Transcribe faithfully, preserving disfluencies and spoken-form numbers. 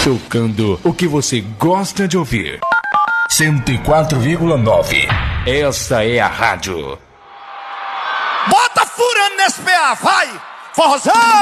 Tocando o que você gosta de ouvir. cento e quatro vírgula nove. Essa é a rádio. Bota furando nesse P A, vai! Forrozão!